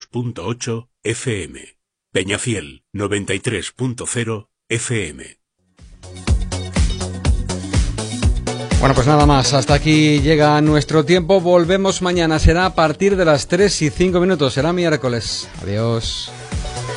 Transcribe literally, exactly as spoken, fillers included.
punto ocho F M. Peñafiel, noventa y tres punto cero F M. Bueno, pues nada más, hasta aquí llega nuestro tiempo. Volvemos mañana, será a partir de las tres y cinco minutos, será miércoles. Adiós.